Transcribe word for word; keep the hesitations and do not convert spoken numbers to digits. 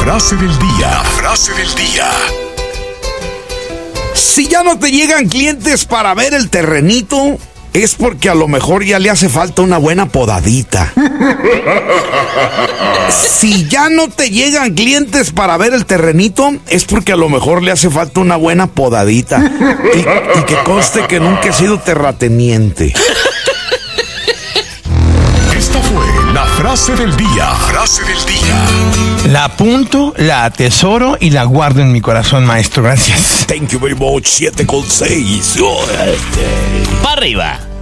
frase del día. La frase del día. Si ya no te llegan clientes para ver el terrenito, es porque a lo mejor ya le hace falta una buena podadita. Si ya no te llegan clientes para ver el terrenito, es porque a lo mejor le hace falta una buena podadita. Y, y que conste que nunca he sido terrateniente. Esta fue la frase del día. Frase del día. La apunto, la atesoro y la guardo en mi corazón, maestro. Gracias. Thank you very much. siete con seis. ¡Pa' arriba!